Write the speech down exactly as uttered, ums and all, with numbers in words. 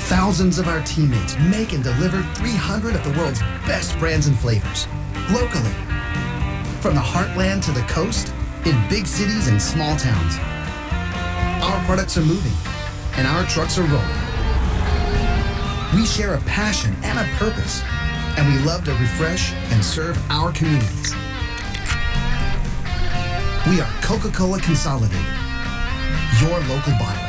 Thousands of our teammates make and deliver three hundred of the world's best brands and flavors, locally. From the heartland to the coast, in big cities and small towns. Our products are moving, and our trucks are rolling. We share a passion and a purpose, and we love to refresh and serve our communities. We are Coca-Cola Consolidated, your local buyer.